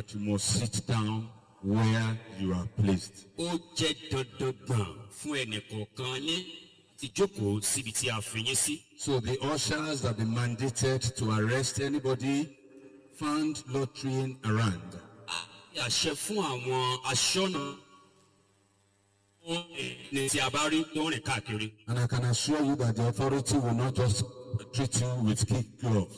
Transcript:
that you must sit down where you are placed. Ó jẹ́ dandan fún ẹnìkọ̀ọ̀kan yín ti jókòó síbi tí a fi yín sí. So the ushers have been mandated to arrest anybody found loitering around. Àṣẹ fún àwọn aṣọ́nà ní tí a bá rí tó rìn káàkiri. And I can assure you that the authority will not just treat you with kid gloves.